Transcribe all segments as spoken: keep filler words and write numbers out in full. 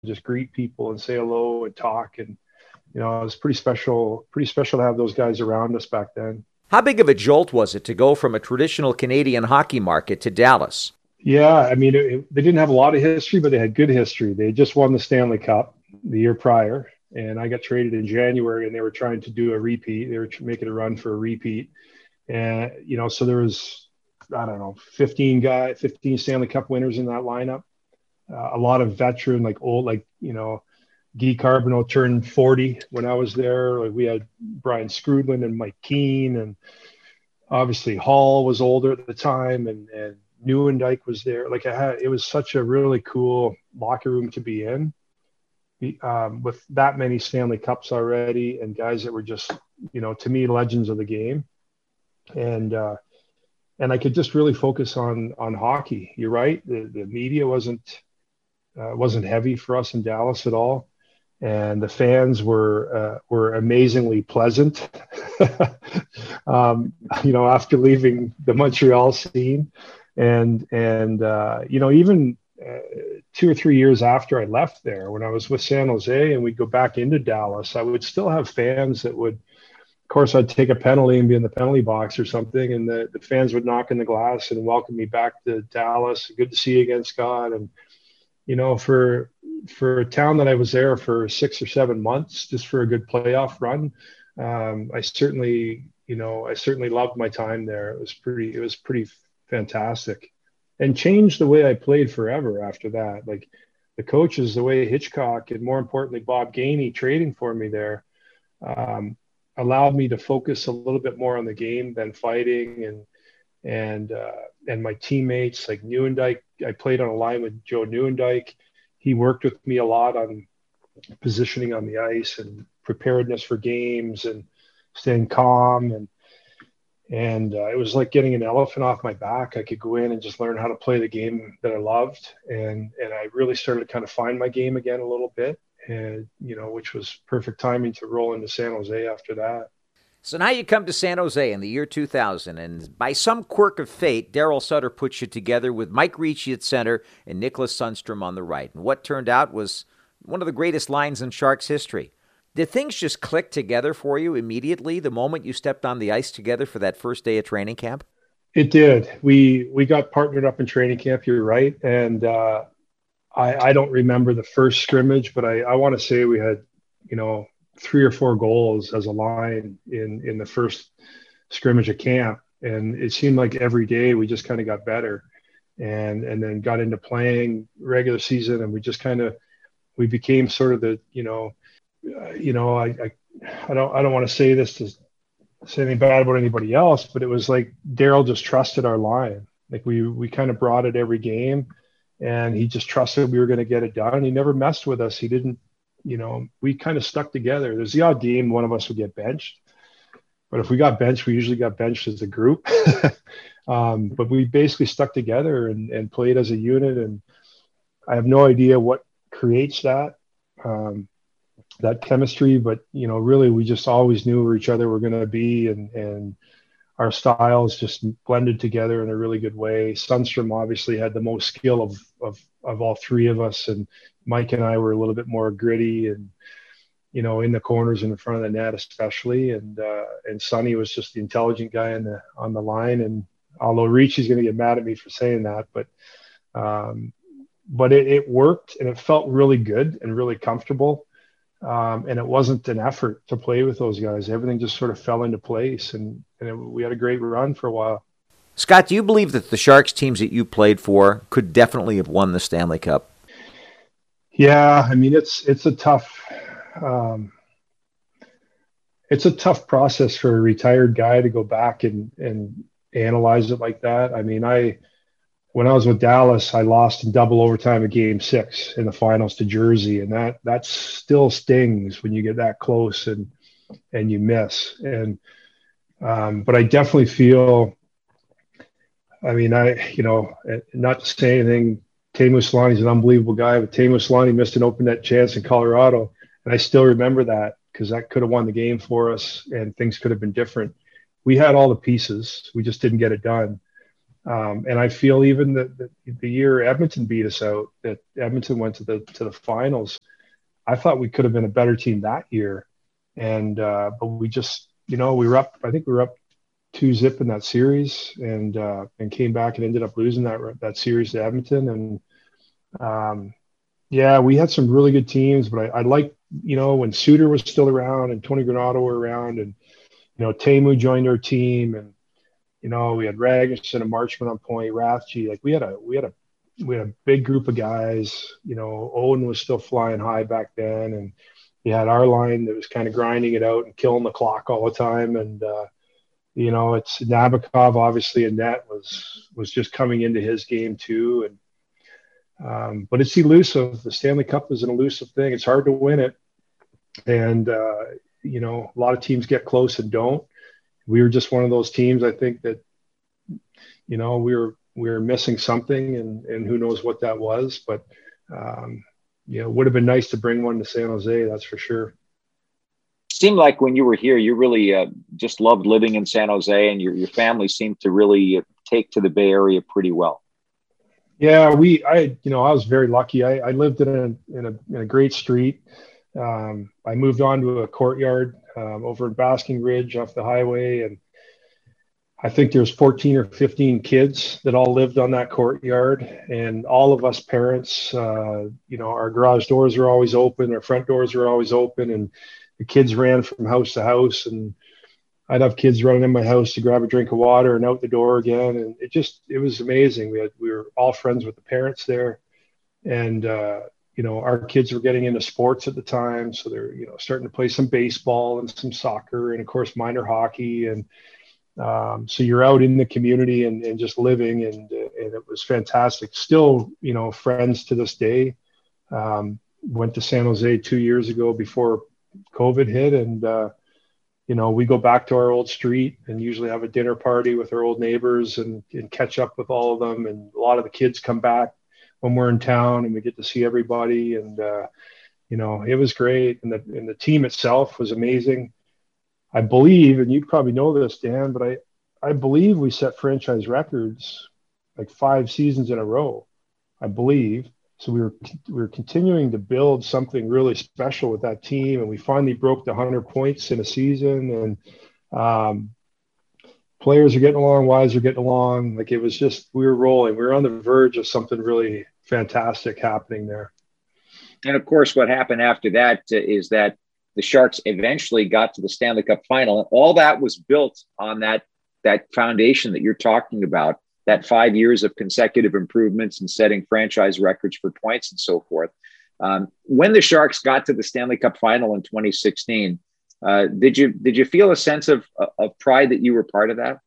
just greet people and say hello and talk. And, you know, it was pretty special, pretty special to have those guys around us back then. How big of a jolt was it to go from a traditional Canadian hockey market to Dallas? Yeah, I mean, it, it, they didn't have a lot of history, but they had good history. They just won the Stanley Cup the year prior, and I got traded in January, and they were trying to do a repeat. They were making a run for a repeat. And, you know, so there was, I don't know, fifteen guy, fifteen Stanley Cup winners in that lineup. Uh, a lot of veteran, like old, like, you know, Guy Carbonneau turned forty when I was there. Like we had Brian Scrudland and Mike Keane, and obviously Hall was older at the time, and, and Neuendijk was there. Like I had, it was such a really cool locker room to be in, um, with that many Stanley Cups already and guys that were just, you know, to me, legends of the game. And, uh, and I could just really focus on, on hockey. You're right. The, the media wasn't, uh, wasn't heavy for us in Dallas at all. And the fans were, uh, were amazingly pleasant. um, you know, after leaving the Montreal scene, and, and, uh, you know, even, uh, two or three years after I left there, when I was with San Jose and we'd go back into Dallas, I would still have fans that would, of course, I'd take a penalty and be in the penalty box or something, and the, the fans would knock in the glass and welcome me back to Dallas. Good to see you again, Scott. And, you know, for, for a town that I was there for six or seven months, just for a good playoff run, um, I certainly, you know, I certainly loved my time there. It was pretty, it was pretty fantastic, and changed the way I played forever after that. Like the coaches, the way Hitchcock and more importantly, Bob Gainey trading for me there, um, allowed me to focus a little bit more on the game than fighting. And, and, uh, and my teammates like Neuendijk, I played on a line with Joe Neuendijk. He worked with me a lot on positioning on the ice and preparedness for games and staying calm. And, And uh, it was like getting an elephant off my back. I could go in and just learn how to play the game that I loved. And, and I really started to kind of find my game again a little bit, and, you know, which was perfect timing to roll into San Jose after that. So now you come to San Jose in the year two thousand, and by some quirk of fate, Daryl Sutter puts you together with Mike Ricci at center and Nicholas Sundstrom on the right. And what turned out was one of the greatest lines in Sharks history. Did things just click together for you immediately the moment you stepped on the ice together for that first day of training camp? It did. We we got partnered up in training camp, you're right. And uh, I, I don't remember the first scrimmage, but I, I want to say we had, you know, three or four goals as a line in, in the first scrimmage of camp. And it seemed like every day we just kind of got better, and, and then got into playing regular season. And we just kind of, we became sort of the, you know, uh, you know, I, I, I don't, I don't want to say this to say anything bad about anybody else, but it was like Daryl just trusted our line. Like we, we kind of brought it every game, and he just trusted we were going to get it done. He never messed with us. He didn't, you know, we kind of stuck together. There's the odd game one of us would get benched, but if we got benched, we usually got benched as a group. um, but we basically stuck together and, and played as a unit. And I have no idea what creates that, um, that chemistry, but, you know, really we just always knew where each other were going to be, and, and our styles just blended together in a really good way. Sundstrom obviously had the most skill of, of, of all three of us. And Mike and I were a little bit more gritty and, you know, in the corners and in front of the net, especially. And, uh, and Sonny was just the intelligent guy on the, on the line. And although Ricci's going to get mad at me for saying that, but, um, but it, it worked, and it felt really good and really comfortable. Um, and it wasn't an effort to play with those guys. Everything just sort of fell into place, and, and it, we had a great run for a while. Scott, do you believe that the Sharks teams that you played for could definitely have won the Stanley Cup? Yeah, I mean, it's it's a tough um, it's a tough process for a retired guy to go back and, and analyze it like that. I mean, I when I was with Dallas, I lost in double overtime of game six in the finals to Jersey. And that, that still stings when you get that close and, and you miss. And, um, but I definitely feel, I mean, I, you know, not to say anything, Teemu Selanne's an unbelievable guy, but Teemu Selanne missed an open net chance in Colorado. And I still remember that, because that could have won the game for us and things could have been different. We had all the pieces. We just didn't get it done. Um, and I feel even that the, the year Edmonton beat us out, that Edmonton went to the to the finals, I thought we could have been a better team that year. And uh, but we just, you know, we were up. I think we were up two zip in that series, and uh, and came back and ended up losing that that series to Edmonton. And um, yeah, we had some really good teams, but I, I like, you know, when Suter was still around and Tony Granato were around, and you know, Tamu joined our team, and you know, we had Ragusan and Marchman on point, Rathje. Like we had a we had a we had a big group of guys. You know, Owen was still flying high back then, and you had our line that was kind of grinding it out and killing the clock all the time. And uh, you know, it's Nabokov obviously in net was was just coming into his game too. And um, but it's elusive. The Stanley Cup is an elusive thing. It's hard to win it, and uh, you know, a lot of teams get close and don't. We were just one of those teams, I think, that, you know, we were we were missing something, and and who knows what that was. But um, you know, it would have been nice to bring one to San Jose, that's for sure. Seemed like when you were here, you really uh, just loved living in San Jose, and your your family seemed to really take to the Bay Area pretty well. Yeah, we, I, you know, I was very lucky. I, I lived in a, in a in a great street. Um, I moved on to a courtyard um, over in Basking Ridge off the highway, and I think there's fourteen or fifteen kids that all lived on that courtyard, and all of us parents, uh, you know, our garage doors are always open, our front doors are always open, and the kids ran from house to house, and I'd have kids running in my house to grab a drink of water and out the door again. And it just, it was amazing. We had, we were all friends with the parents there, and, uh, you know, our kids were getting into sports at the time. So they're, you know, starting to play some baseball and some soccer and of course minor hockey. And um, so you're out in the community and, and just living, and, and it was fantastic. Still, you know, friends to this day. Um, went to San Jose two years ago before COVID hit, and, uh, you know, we go back to our old street and usually have a dinner party with our old neighbors and, and catch up with all of them. And a lot of the kids come back when we're in town, and we get to see everybody. And, uh, you know, it was great. And the, and the team itself was amazing. I believe, and you probably know this, Dan, but I, I believe we set franchise records like five seasons in a row, I believe. So we were we were continuing to build something really special with that team, and we finally broke the one hundred points in a season. And um, players are getting along, wives are getting along. Like it was just, we were rolling. We were on the verge of something really fantastic happening there. And of course, what happened after that is that the Sharks eventually got to the Stanley Cup final, and all that was built on that that foundation that you're talking about. That five years of consecutive improvements and setting franchise records for points and so forth. Um, when the Sharks got to the Stanley Cup final in twenty sixteen, uh, did you did you feel a sense of of pride that you were part of that?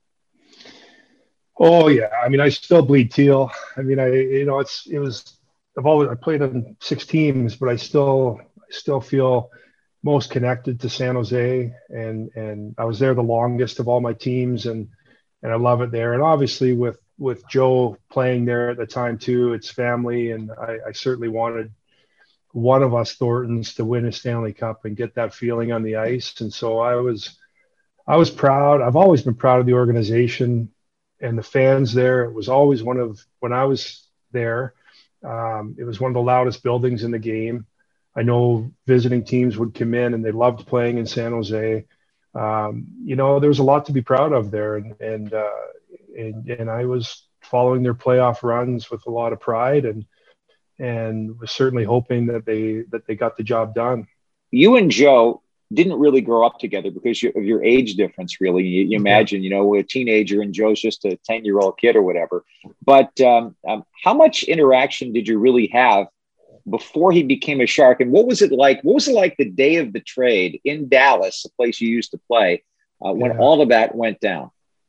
Oh yeah, I mean, I still bleed teal. I mean, I you know, it's it was I've always I played on six teams, but I still I still feel most connected to San Jose, and and I was there the longest of all my teams, and. And I love it there. And obviously with, with Joe playing there at the time too, it's family. And I, I certainly wanted one of us Thorntons to win a Stanley Cup and get that feeling on the ice. And so I was, I was proud. I've always been proud of the organization and the fans there. It was always one of, when I was there, um, it was one of the loudest buildings in the game. I know visiting teams would come in and they loved playing in San Jose. Um, you know, there was a lot to be proud of there, and and, uh, and and I was following their playoff runs with a lot of pride, and and was certainly hoping that they that they got the job done. You and Joe didn't really grow up together because of your age difference. Really, you, you imagine, you know, we're a teenager and Joe's just a ten-year-old kid or whatever. But um, um, how much interaction did you really have before he became a Shark? And what was it like? What was it like the day of the trade in Dallas, the place you used to play, uh, when yeah. all of that went down?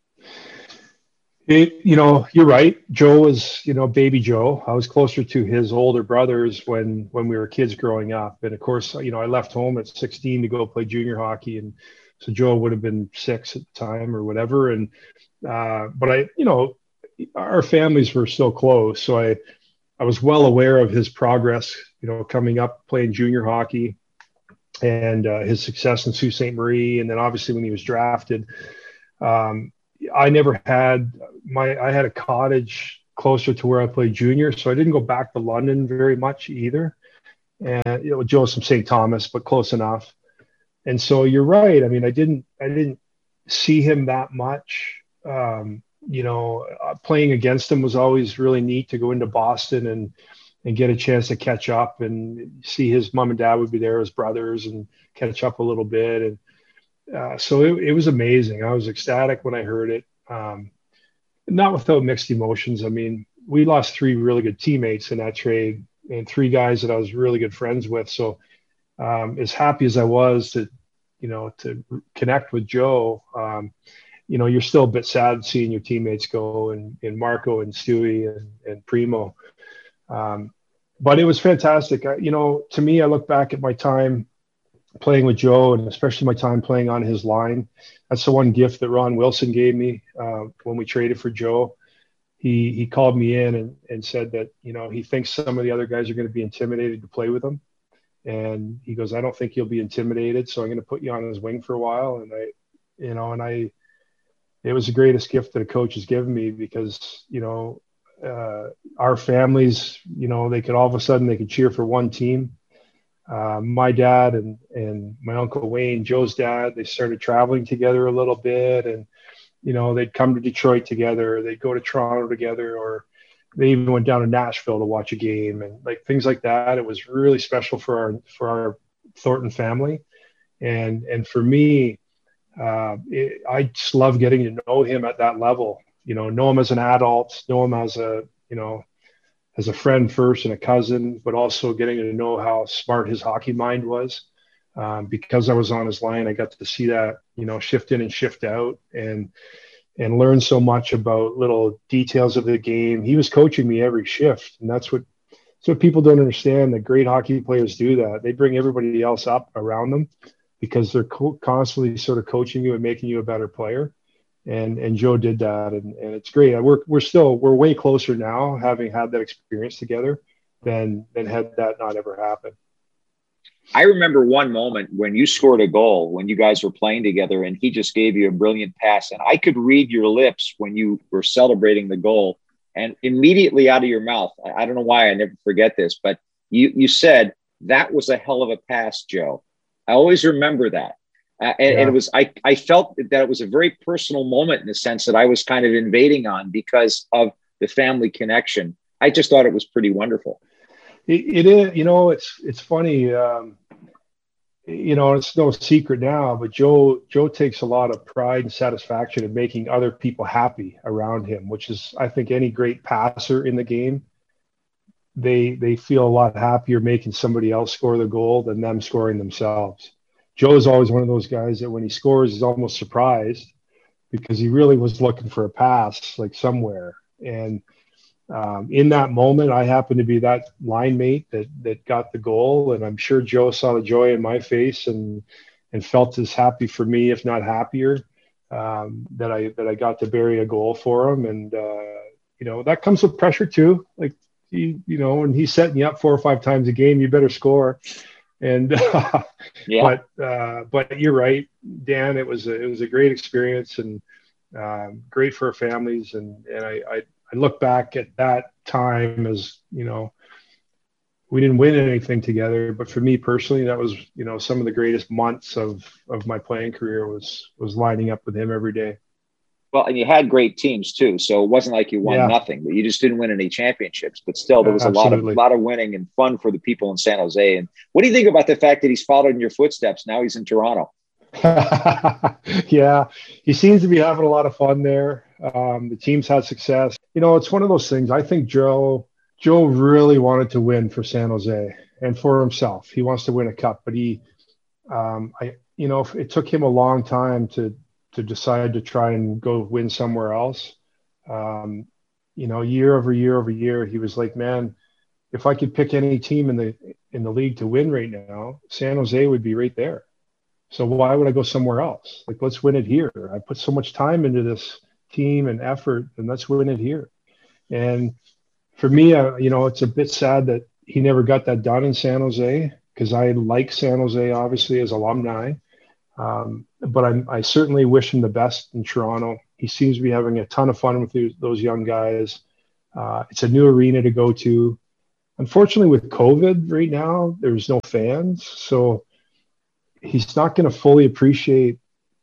It, you know, you're right. Joe was, you know, baby Joe. I was closer to his older brothers when, when we were kids growing up. And of course, you know, I left home at sixteen to go play junior hockey. And so Joe would have been six at the time or whatever. And, uh, but I, you know, our families were still close. So I, I was well aware of his progress, you know, coming up, playing junior hockey, and uh, his success in Sault Ste. Marie. And then obviously when he was drafted, um, I never had my, I had a cottage closer to where I played junior. So I didn't go back to London very much either. And you know, Joe's from Saint Thomas, but close enough. And so you're right. I mean, I didn't, I didn't see him that much. Um, you know, uh, playing against him was always really neat to go into Boston and, and get a chance to catch up and see his mom and dad would be there, his brothers, and catch up a little bit. And uh, so it, it was amazing. I was ecstatic when I heard it. Um, not without mixed emotions. I mean, we lost three really good teammates in that trade and three guys that I was really good friends with. So um, as happy as I was to, you know, to connect with Joe, um, you know, you're still a bit sad seeing your teammates go, and, and Marco and Stewie and, and Primo. Um, but it was fantastic. I, you know, to me, I look back at my time playing with Joe, and especially my time playing on his line. That's the one gift that Ron Wilson gave me uh, when we traded for Joe. He he called me in and, and said that, you know, he thinks some of the other guys are going to be intimidated to play with him. And he goes, I don't think you'll be intimidated, so I'm going to put you on his wing for a while. And I, you know, and I, it was the greatest gift that a coach has given me, because, you know, uh, our families, you know, they could all of a sudden, they could cheer for one team. Uh, my dad and, and my uncle Wayne, Joe's dad, they started traveling together a little bit, and, you know, they'd come to Detroit together, they'd go to Toronto together, or they even went down to Nashville to watch a game, and like things like that. It was really special for our, for our Thornton family. And, and for me, uh, it, I just love getting to know him at that level, you know, know him as an adult, know him as a, you know, as a friend first and a cousin, but also getting to know how smart his hockey mind was. Um, because I was on his line, I got to see that, you know, shift in and shift out, and, and learn so much about little details of the game. He was coaching me every shift. And that's what, that's what people don't understand, that great hockey players do that. They bring everybody else up around them because they're co- constantly sort of coaching you and making you a better player. And, and Joe did that. And, and it's great. We're, we're still, we're way closer now, having had that experience together, than, than had that not ever happened. I remember one moment when you scored a goal when you guys were playing together, and he just gave you a brilliant pass. And I could read your lips when you were celebrating the goal, and immediately out of your mouth, I don't know why I never forget this, but you, you said, that was a hell of a pass, Joe. I always remember that. Uh, and, yeah. and it was, I, I felt that it was a very personal moment, in the sense that I was kind of invading on because of the family connection. I just thought it was pretty wonderful. It, it is, you know, it's, it's funny. Um, you know, it's no secret now, but Joe, Joe takes a lot of pride and satisfaction in making other people happy around him, which is, I think, any great passer in the game, they, they feel a lot happier making somebody else score the goal than them scoring themselves. Joe is always one of those guys that when he scores, he's almost surprised, because he really was looking for a pass, like somewhere. And, Um, in that moment, I happened to be that line mate that that got the goal, and I'm sure Joe saw the joy in my face and and felt as happy for me, if not happier, um, that I that I got to bury a goal for him. And uh, you know, that comes with pressure too. Like he, you know, when he's setting you up four or five times a game, you better score. And uh, yeah. but uh, but you're right, Dan. It was a, it was a great experience, and um, great for our families. And and I. I I look back at that time as, you know, we didn't win anything together, but for me personally, that was, you know, some of the greatest months of, of my playing career was, was lining up with him every day. Well, and you had great teams too. So it wasn't like you won yeah. nothing, but you just didn't win any championships, but still there was a lot of, lot of winning and fun for the people in San Jose. And what do you think about the fact that he's followed in your footsteps? Now he's in Toronto. Yeah, he seems to be having a lot of fun there. Um, the team's had success. You know, it's one of those things. I think Joe, Joe really wanted to win for San Jose and for himself. He wants to win a cup, but he, um, I, you know, it took him a long time to to decide to try and go win somewhere else. Um, you know, year over year over year, he was like, man, if I could pick any team in the in the league to win right now, San Jose would be right there. So why would I go somewhere else? Like, let's win it here. I put so much time into this team and effort, and let's win it here. And for me, uh, you know, it's a bit sad that he never got that done in San Jose, because I like San Jose, obviously, as alumni. Um, but I'm, I certainly wish him the best in Toronto. He seems to be having a ton of fun with those, those young guys. Uh, it's a new arena to go to. Unfortunately, with COVID right now, there's no fans. So he's not going to fully appreciate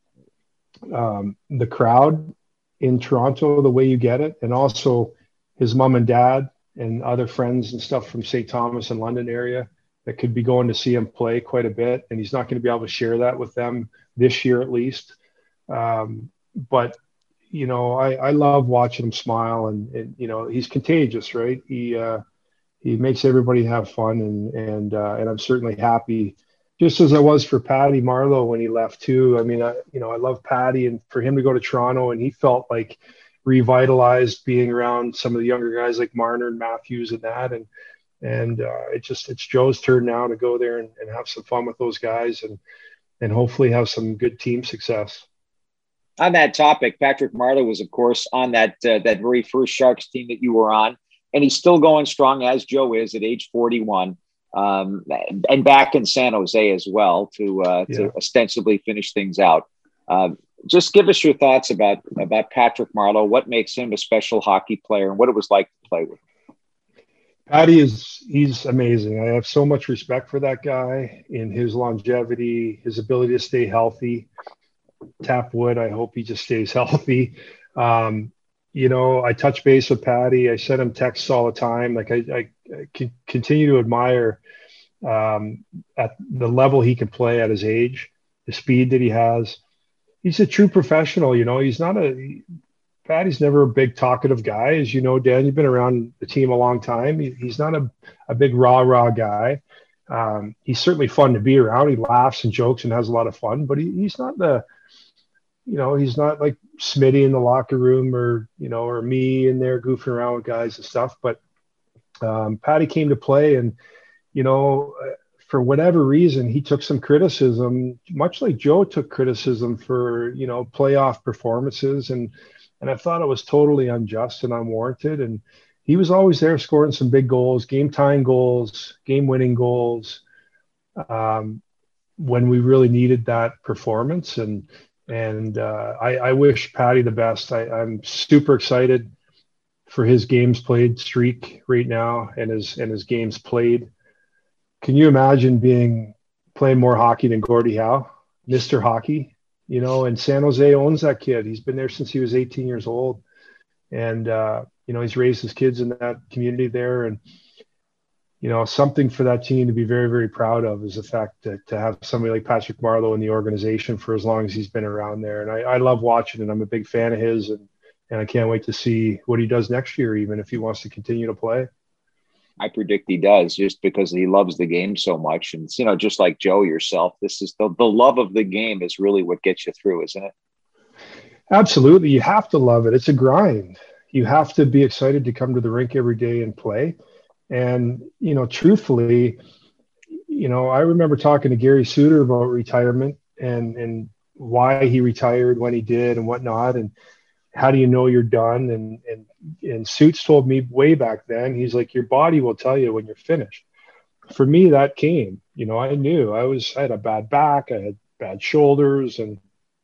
um, the crowd in Toronto the way you get it. And also his mom and dad and other friends and stuff from Saint Thomas and London area that could be going to see him play quite a bit. And he's not going to be able to share that with them this year, at least. Um, but, you know, I, I love watching him smile, and, and, you know, he's contagious, right? He, uh, he makes everybody have fun. And, and, uh, and I'm certainly happy, just as I was for Patty Marleau when he left too. I mean, I, you know, I love Patty, and for him to go to Toronto, and he felt like revitalized being around some of the younger guys like Marner and Matthews and that. And, and uh, it just, it's Joe's turn now to go there and, and have some fun with those guys, and, and hopefully have some good team success. On that topic, Patrick Marleau was, of course, on that, uh, that very first Sharks team that you were on, and he's still going strong, as Joe is, at age forty-one. Um, and back in San Jose as well to uh, yeah. to ostensibly finish things out. Uh, just give us your thoughts about about Patrick Marleau. What makes him a special hockey player, and what it was like to play with him? Patty is he's amazing. I have so much respect for that guy in his longevity, his ability to stay healthy. Tap wood. I hope he just stays healthy. Um, you know, I touch base with Patty. I send him texts all the time. Like I, I, I can continue to admire um, at the level he can play at his age, the speed that he has. He's a true professional. You know, he's not a, Patty's never a big talkative guy. As you know, Dan, you've been around the team a long time. He, he's not a, a big rah, rah guy. Um, he's certainly fun to be around. He laughs and jokes and has a lot of fun, but he, he's not the, you know, he's not like Smitty in the locker room, or, you know, or me in there goofing around with guys and stuff. But um, Patty came to play, and, you know, for whatever reason, he took some criticism, much like Joe took criticism for, you know, playoff performances. And, and I thought it was totally unjust and unwarranted. And he was always there scoring some big goals, game tying goals, game winning goals, um, when we really needed that performance. And, And uh, I, I wish Patty the best. I, I'm super excited for his games played streak right now, and his and his games played. Can you imagine being playing more hockey than Gordie Howe, Mister Hockey? You know, and San Jose owns that kid. He's been there since he was eighteen years old, and uh, you know, he's raised his kids in that community there. And you know, something for that team to be very, very proud of is the fact that to have somebody like Patrick Marleau in the organization for as long as he's been around there. And I, I love watching it. I'm a big fan of his, and, and I can't wait to see what he does next year, even if he wants to continue to play. I predict he does, just because he loves the game so much. And, you know, just like Joe yourself, this is the, the love of the game is really what gets you through, isn't it? Absolutely. You have to love it. It's a grind. You have to be excited to come to the rink every day and play. And, you know, truthfully, you know, I remember talking to Gary Suter about retirement and, and why he retired when he did and whatnot. And how do you know you're done? And, and, and Suits told me way back then, he's like, your body will tell you when you're finished. For me, that came, you know, I knew I was, I had a bad back, I had bad shoulders, and,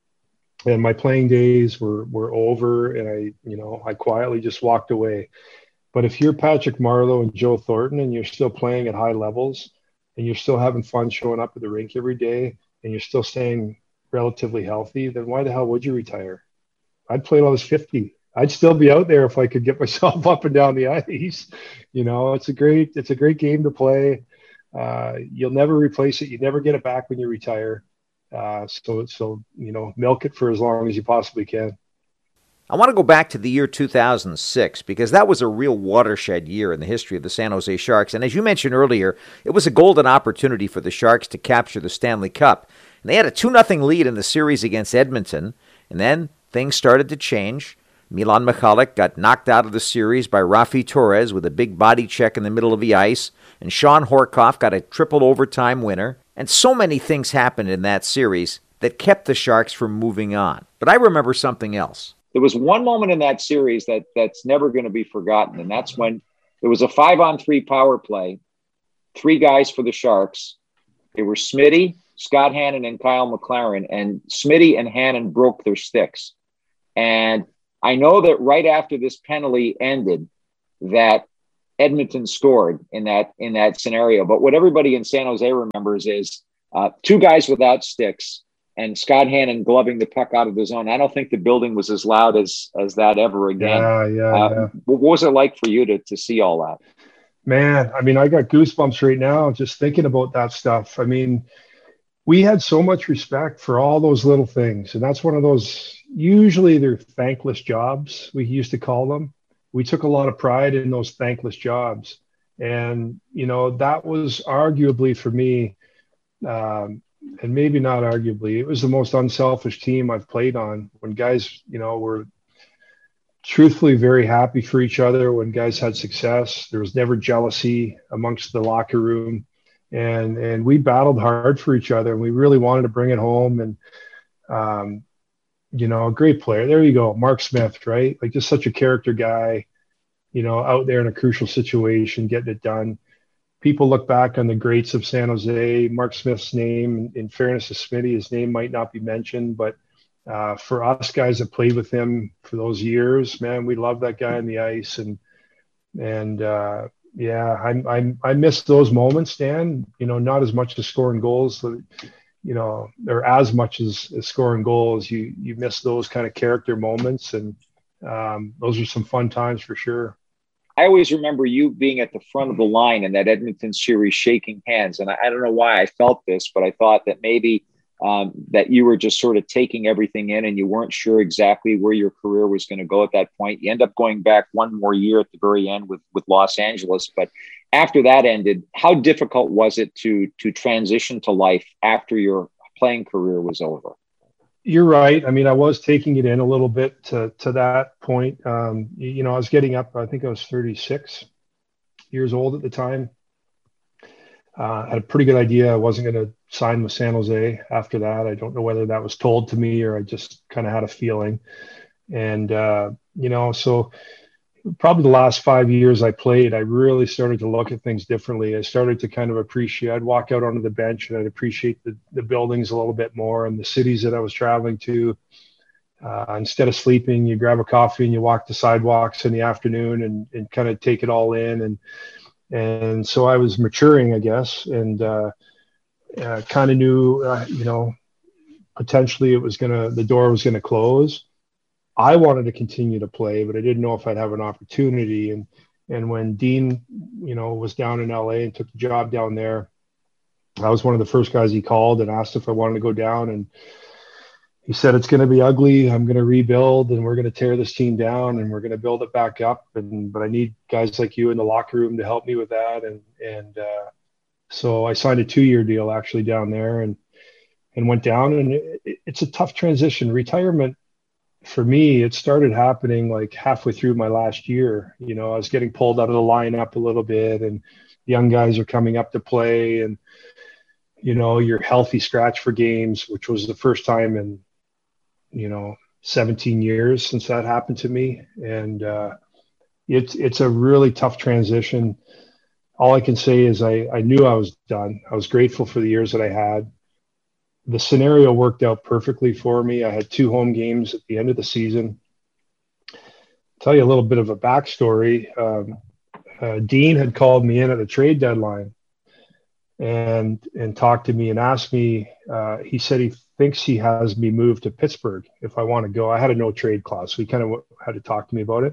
and my playing days were, were over. And I, you know, I quietly just walked away. But if you're Patrick Marleau and Joe Thornton, and you're still playing at high levels, and you're still having fun showing up at the rink every day, and you're still staying relatively healthy, then why the hell would you retire? I'd play till I was fifty. I'd still be out there if I could get myself up and down the ice. You know, it's a great, it's a great game to play. Uh, you'll never replace it. You never get it back when you retire. Uh, so, so, you know, milk it for as long as you possibly can. I want to go back to the year two thousand six, because that was a real watershed year in the history of the San Jose Sharks. And as you mentioned earlier, it was a golden opportunity for the Sharks to capture the Stanley Cup. And they had a two nothing lead in the series against Edmonton. And then things started to change. Milan Michalek got knocked out of the series by Rafi Torres with a big body check in the middle of the ice. And Sean Horkoff got a triple overtime winner. And so many things happened in that series that kept the Sharks from moving on. But I remember something else. There was one moment in that series that that's never going to be forgotten, and that's when there was a five-on-three power play, three guys for the Sharks. They were Smitty, Scott Hannon, and Kyle McLaren, and Smitty and Hannon broke their sticks. And I know that right after this penalty ended, that Edmonton scored in that in that scenario. But what everybody in San Jose remembers is uh, two guys without sticks and Scott Hannon gloving the puck out of the zone. I don't think the building was as loud as as that ever again. Yeah, yeah, uh, yeah. What was it like for you to to see all that? Man, I mean, I got goosebumps right now just thinking about that stuff. I mean, we had so much respect for all those little things. And that's one of those, usually they're thankless jobs, we used to call them. We took a lot of pride in those thankless jobs. And, you know, that was arguably for me, um, and maybe not arguably, it was the most unselfish team I've played on, when guys, you know, were truthfully very happy for each other, when guys had success. There was never jealousy amongst the locker room. And and we battled hard for each other, and we really wanted to bring it home. And, um, you know, a great player. There you go, Mark Smith, right? Like, just such a character guy, you know, out there in a crucial situation, getting it done. People look back on the greats of San Jose. Mark Smith's name, in fairness to Smitty, his name might not be mentioned, but uh, for us guys that played with him for those years, man, we love that guy on the ice. And and uh, yeah, I I I miss those moments, Dan. You know, not as much as scoring goals, you know, or as much as, as scoring goals. You you miss those kind of character moments, and um, those are some fun times for sure. I always remember you being at the front of the line in that Edmonton series, shaking hands. And I, I don't know why I felt this, but I thought that maybe um, that you were just sort of taking everything in, and you weren't sure exactly where your career was going to go at that point. You end up going back one more year at the very end with, with Los Angeles. But after that ended, how difficult was it to, to transition to life after your playing career was over? You're right. I mean, I was taking it in a little bit to, to that point. Um, you know, I was getting up, I think I was thirty-six years old at the time. Uh, I had a pretty good idea I wasn't going to sign with San Jose after that. I don't know whether that was told to me or I just kind of had a feeling. And, uh, you know, so probably the last five years I played, I really started to look at things differently. I started to kind of appreciate, I'd walk out onto the bench and I'd appreciate the, the buildings a little bit more, and the cities that I was traveling to. Uh, instead of sleeping, you grab a coffee and you walk the sidewalks in the afternoon and, and kind of take it all in. And, and so I was maturing, I guess, and uh, uh, kind of knew, uh, you know, potentially it was going to, the door was going to close. I wanted to continue to play, but I didn't know if I'd have an opportunity. And and when Dean, you know, was down in L A and took the job down there, I was one of the first guys he called and asked if I wanted to go down. And he said, it's going to be ugly. I'm going to rebuild, and we're going to tear this team down, and we're going to build it back up. And but I need guys like you in the locker room to help me with that. And and uh, so I signed a two-year deal actually down there, and and went down. And it, it's a tough transition. Retirement, for me, it started happening like halfway through my last year. You know, I was getting pulled out of the lineup a little bit, and young guys are coming up to play, and, you know, you're healthy scratch for games, which was the first time in, you know, seventeen years since that happened to me. And uh, it's, it's a really tough transition. All I can say is I, I knew I was done. I was grateful for the years that I had. The scenario worked out perfectly for me. I had two home games at the end of the season. I'll tell you a little bit of a backstory. Um, uh, Dean had called me in at the trade deadline and and talked to me and asked me, uh, he said he thinks he has me moved to Pittsburgh if I want to go. I had a no trade clause, so he kind of had to talk to me about it.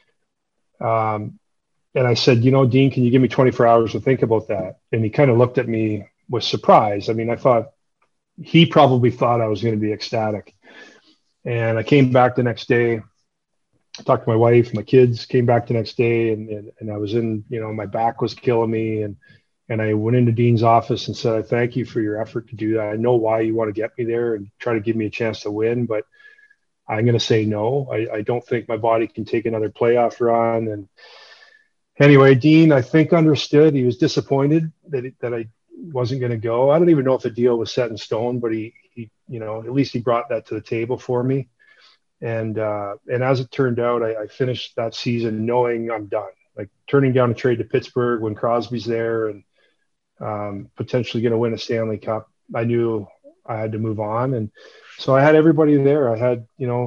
Um, and I said, you know, Dean, can you give me twenty-four hours to think about that? And he kind of looked at me with surprise. I mean, I thought, he probably thought I was going to be ecstatic. And I came back the next day, talked to my wife, my kids, came back the next day, and, and, and I was in, you know, my back was killing me. And, and I went into Dean's office and said, I thank you for your effort to do that. I know why you want to get me there and try to give me a chance to win, but I'm going to say no. I, I don't think my body can take another playoff run. And anyway, Dean, I think understood. He was disappointed that, it, that I wasn't going to go. I don't even know if the deal was set in stone, but he, he, you know, at least he brought that to the table for me. And, uh, and as it turned out, I, I finished that season knowing I'm done, like turning down a trade to Pittsburgh when Crosby's there and, um, potentially going to win a Stanley Cup. I knew I had to move on. And so I had everybody there. I had, you know,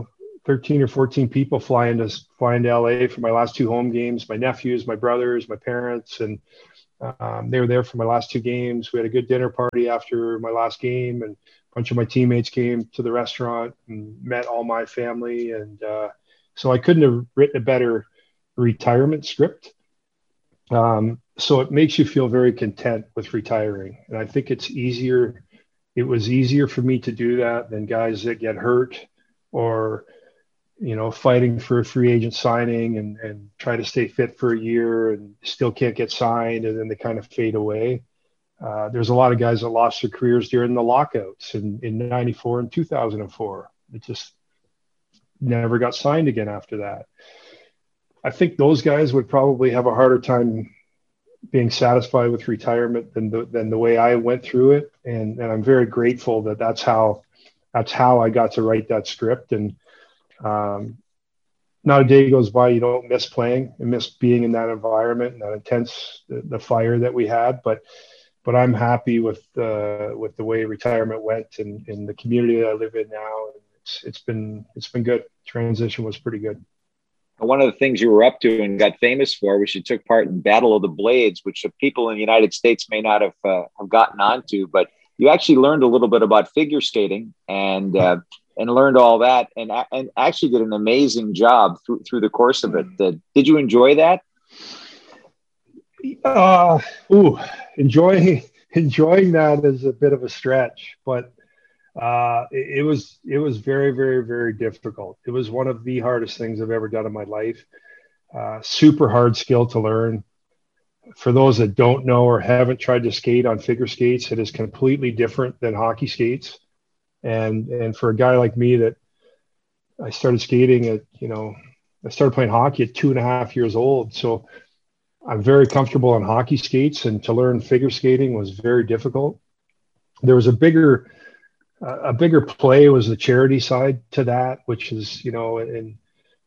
thirteen or fourteen people flying to flying to L A for my last two home games. My nephews, my brothers, my parents, and um, they were there for my last two games. We had a good dinner party after my last game, and a bunch of my teammates came to the restaurant and met all my family. And uh, so I couldn't have written a better retirement script. Um, so it makes you feel very content with retiring. And I think it's easier. It was easier for me to do that than guys that get hurt or, you know, fighting for a free agent signing and, and try to stay fit for a year and still can't get signed. And then they kind of fade away. Uh, there's a lot of guys that lost their careers during the lockouts in, in ninety-four and two thousand four. It just never got signed again after that. I think those guys would probably have a harder time being satisfied with retirement than the, than the way I went through it. And, and I'm very grateful that that's how, that's how I got to write that script. And um, not a day goes by you don't miss playing and miss being in that environment and that intense, the, the fire that we had. But, but I'm happy with, uh, with the way retirement went and in the community that I live in now. It's, it's been, it's been good. Transition was pretty good. One of the things you were up to and got famous for was you took part in Battle of the Blades, which people in the United States may not have uh, have gotten onto, but you actually learned a little bit about figure skating and uh, and learned all that, and and actually did an amazing job through through the course of it. Uh, did you enjoy that? Uh, ooh, enjoying enjoying that is a bit of a stretch, but. Uh, it, it was, it was very, very, very difficult. It was one of the hardest things I've ever done in my life. Uh, super hard skill to learn. For those that don't know or haven't tried to skate on figure skates, it is completely different than hockey skates. And, and for a guy like me that I started skating at, you know, I started playing hockey at two and a half years old. So I'm very comfortable on hockey skates, and to learn figure skating was very difficult. There was a bigger, a bigger play was the charity side to that, which is, you know, and,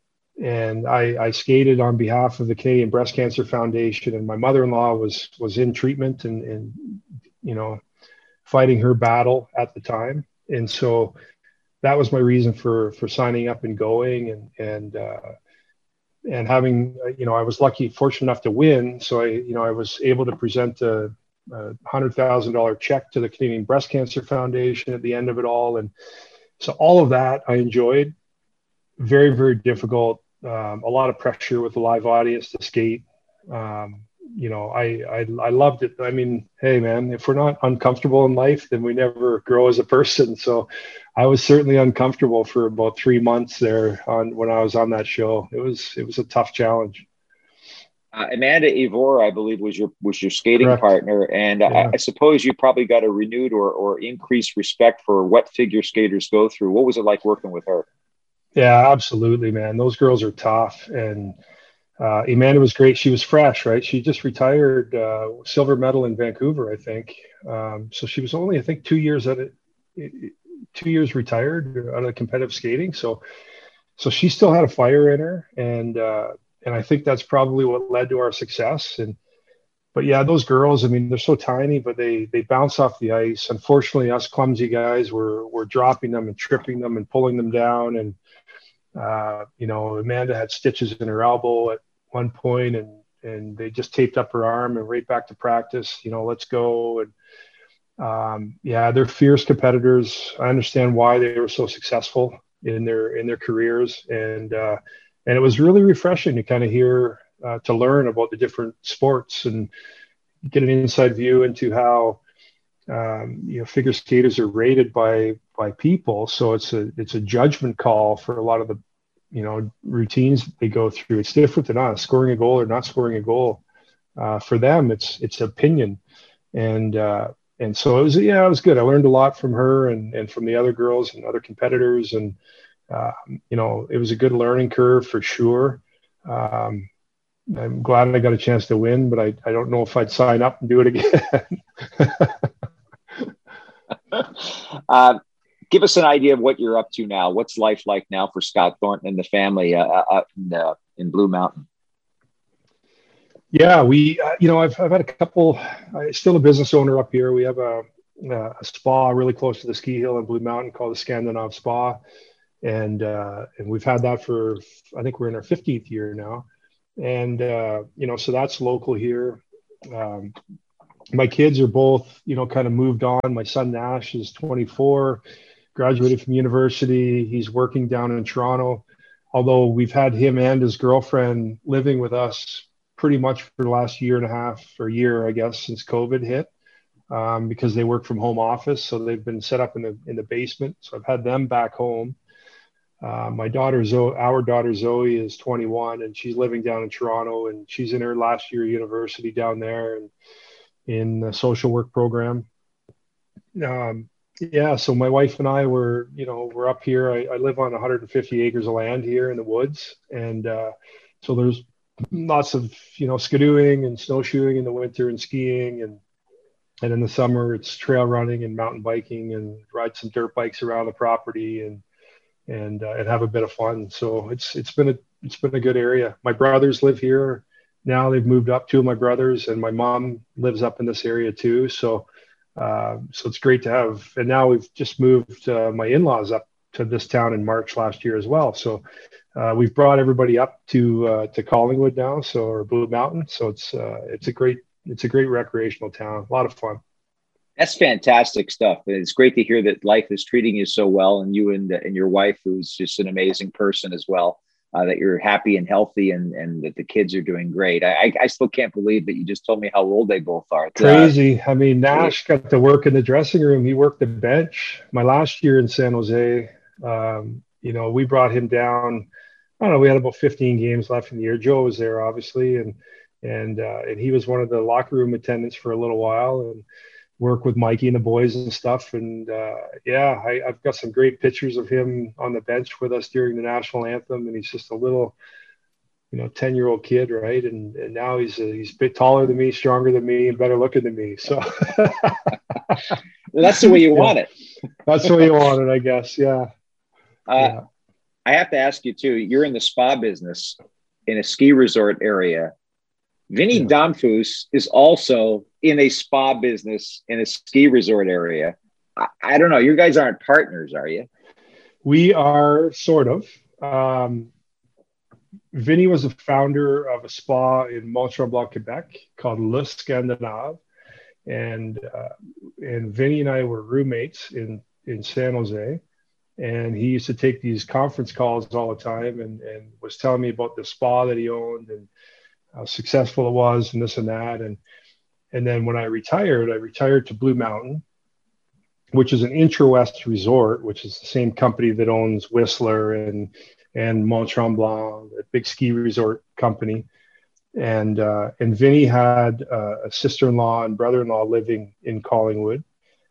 and I, I skated on behalf of the Canadian Breast Cancer Foundation, and my mother-in-law was, was in treatment and, and, you know, fighting her battle at the time. And so that was my reason for, for signing up and going and, and, uh, and having, you know, I was lucky, fortunate enough to win. So I, you know, I was able to present a, a one hundred thousand dollars check to the Canadian Breast Cancer Foundation at the end of it all. And so all of that I enjoyed. Very, very difficult. Um, a lot of pressure with the live audience to skate. Um, you know, I, I, I loved it. I mean, hey man, if we're not uncomfortable in life, then we never grow as a person. So I was certainly uncomfortable for about three months there on when I was on that show. It was, it was a tough challenge. Uh, Amanda Ivor, I believe, was your was your skating Correct. partner, and yeah. I, I suppose you probably got a renewed or or increased respect for what figure skaters go through. What was it like working with her? Yeah, absolutely, man. Those girls are tough, and uh, Amanda was great. She was fresh, right? She just retired, uh, silver medal in Vancouver, I think. Um, so she was only, I think, two years at it, two years retired out of competitive skating. So, so she still had a fire in her, and. Uh, And I think that's probably what led to our success. And, but yeah, those girls, I mean, they're so tiny, but they, they bounce off the ice. Unfortunately, us clumsy guys were, were dropping them and tripping them and pulling them down. And, uh, you know, Amanda had stitches in her elbow at one point, and, and they just taped up her arm and right back to practice, you know, let's go. And, um, yeah, they're fierce competitors. I understand why they were so successful in their, in their careers. And, uh, And it was really refreshing to kind of hear, uh, to learn about the different sports and get an inside view into how, um, you know, figure skaters are rated by, by people. So it's a, it's a judgment call for a lot of the, you know, routines that they go through. It's different than us scoring a goal or not scoring a goal. Uh, for them, it's, it's opinion. And, uh, and so it was, yeah, it was good. I learned a lot from her and, and from the other girls and other competitors. And, Uh, you know, it was a good learning curve for sure. Um, I'm glad I got a chance to win, but I, I don't know if I'd sign up and do it again. uh, give us an idea of what you're up to now. What's life like now for Scott Thornton and the family uh, uh, in, uh, in Blue Mountain? Yeah, we, uh, you know, I've, I've had a couple, I'm still a business owner up here. We have a, a spa really close to the ski hill in Blue Mountain called the Scandinav Spa. and uh, and we've had that for, I think we're in our fifteenth year now, and uh, you know, so that's local here. Um, my kids are both, you know, kind of moved on. My son Nash is twenty-four, graduated from university. He's working down in Toronto, although we've had him and his girlfriend living with us pretty much for the last year and a half or year, I guess, since COVID hit, um, because they work from home office. So they've been set up in the in the basement. So I've had them back home. Uh, my daughter Zoe, our daughter Zoe, is twenty-one, and she's living down in Toronto, and she's in her last year of university down there, and in the social work program. Um, yeah, so my wife and I were, you know, we're up here. I, I live on one hundred fifty acres of land here in the woods, and uh, so there's lots of, you know, skidooing and snowshoeing in the winter and skiing, and and in the summer it's trail running and mountain biking and ride some dirt bikes around the property and and uh, and have a bit of fun. So it's it's been a it's been a good area. My brothers live here now. They've moved up, two of my brothers, and my mom lives up in this area too. So uh, so it's great to have. And now we've just moved uh, my in-laws up to this town in March last year as well. So uh, we've brought everybody up to uh, to Collingwood now, so or Blue Mountain. So it's uh, it's a great it's a great recreational town. A lot of fun. That's fantastic stuff. It's great to hear that life is treating you so well, and you and, and your wife, who's just an amazing person as well, uh, that you're happy and healthy, and, and that the kids are doing great. I, I still can't believe that you just told me how old they both are. Crazy. Uh, I mean, Nash got to work in the dressing room. He worked the bench. My last year in San Jose, um, you know, we brought him down. I don't know. We had about fifteen games left in the year. Joe was there, obviously, and and uh, and he was one of the locker room attendants for a little while, and work with Mikey and the boys and stuff. And uh, yeah, I, I've got some great pictures of him on the bench with us during the national anthem. And he's just a little, you know, ten year old kid. Right. And, and now he's, a, he's a bit taller than me, stronger than me, and better looking than me. So well, that's the way you yeah. want it. That's the way you want it, I guess. Yeah. Uh, yeah. I have to ask you too, you're in the spa business in a ski resort area. Vinny yeah. Damphousse is also in a spa business in a ski resort area. I, I don't know. You guys aren't partners, are you? We are sort of. Um, Vinny was a founder of a spa in Mont-Tremblant, Quebec called Le Scandinave. And, uh, and Vinny and I were roommates in, in San Jose. And he used to take these conference calls all the time, and, and was telling me about the spa that he owned and how successful it was and this and that. And, and then when I retired, I retired to Blue Mountain, which is an Intrawest resort, which is the same company that owns Whistler and, and Mont Tremblant, a big ski resort company. And, uh, and Vinny had uh, a sister-in-law and brother-in-law living in Collingwood.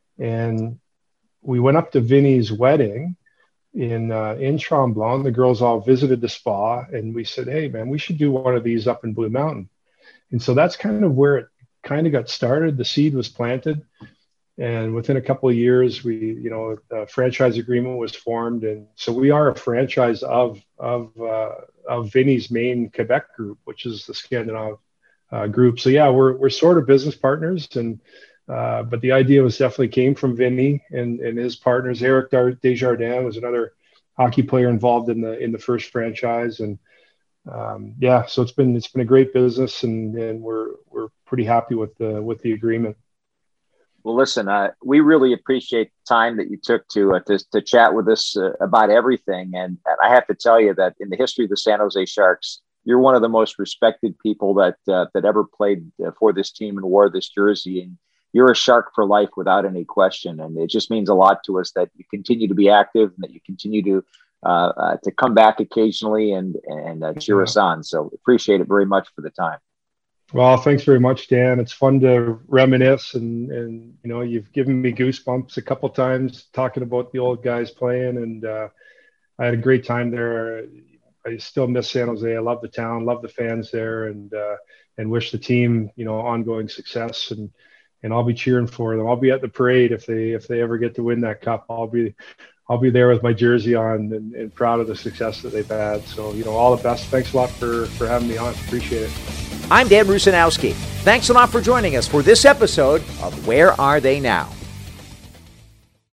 And we went up to Vinny's wedding in uh, in Tremblant. The girls all visited the spa, and we said, hey man, we should do one of these up in Blue Mountain. And so that's kind of where it kind of got started. The seed was planted, and within a couple of years, we, you know, a franchise agreement was formed. And so we are a franchise of of uh, of Vinny's main Quebec group, which is the Scandinave uh, group. So yeah, we're we're sort of business partners. And Uh, but the idea was definitely came from Vinny and, and his partners. Eric Desjardins was another hockey player involved in the in the first franchise, and um, yeah, so it's been it's been a great business, and, and we're we're pretty happy with the with the agreement. Well, listen, uh, we really appreciate the time that you took to uh, to, to chat with us uh, about everything, and, and I have to tell you that in the history of the San Jose Sharks, you're one of the most respected people that uh, that ever played uh, for this team and wore this jersey. And you're a Shark for life without any question. And it just means a lot to us that you continue to be active and that you continue to uh, uh, to come back occasionally and, and uh, cheer yeah. us on. So appreciate it very much for the time. Well, thanks very much, Dan. It's fun to reminisce, and, and you know, you've given me goosebumps a couple times talking about the old guys playing, and uh, I had a great time there. I still miss San Jose. I love the town, love the fans there, and uh, and wish the team, you know, ongoing success. And and I'll be cheering for them. I'll be at the parade if they if they ever get to win that cup. I'll be I'll be there with my jersey on, and, and proud of the success that they've had. So, you know, all the best. Thanks a lot for, for having me on. Appreciate it. I'm Dan Rusanowsky. Thanks a lot for joining us for this episode of Where Are They Now?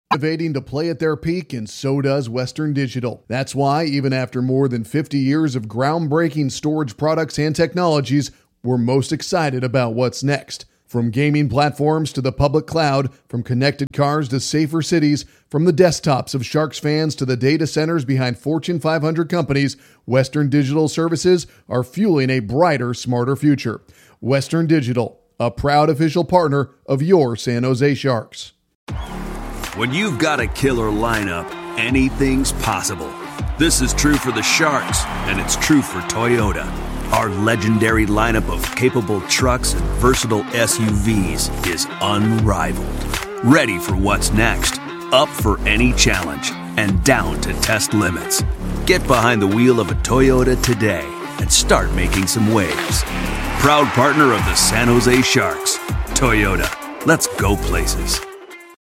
Innovating to play at their peak, and so does Western Digital. That's why, even after more than fifty years of groundbreaking storage products and technologies, we're most excited about what's next. From gaming platforms to the public cloud, from connected cars to safer cities, from the desktops of Sharks fans to the data centers behind Fortune five hundred companies, Western Digital services are fueling a brighter, smarter future. Western Digital, a proud official partner of your San Jose Sharks. When you've got a killer lineup, anything's possible. This is true for the Sharks, and it's true for Toyota. Our legendary lineup of capable trucks and versatile S U Vs is unrivaled. Ready for what's next, up for any challenge, and down to test limits. Get behind the wheel of a Toyota today and start making some waves. Proud partner of the San Jose Sharks, Toyota. Let's go places.